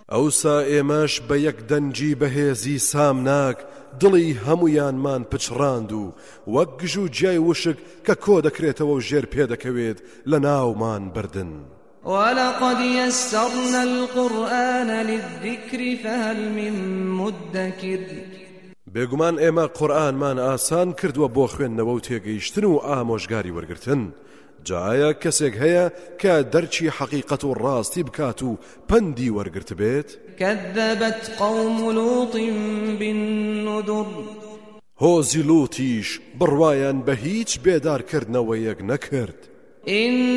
ئەوسا ئێمەش بە یەک دەنجی بەهێزی سامناک دڵی هەمویانمان پچڕاند و وەک گژ و جیای وشک کە کۆ دەکرێتەوە و ژێر پێدەکەوێت لە ناومان بردن. ولقد يسرنا القرآن للذكر فهل من مدكر بێگومان ئێمە قورئانمان ئاسان کردووە بۆ خوێندنەوە و تێگەیشتن و ئامۆژگاری وەرگرتن. جایە کەسێک هەیە کە دەرچی حەقیقەت و ڕاستی بکات و پەندی وەرگرت بێت؟ كذبت قوم لوط بالنذر هۆزی لوتیش بڕوایان بە هیچ بێدارکردنەوەیەک نەکرد.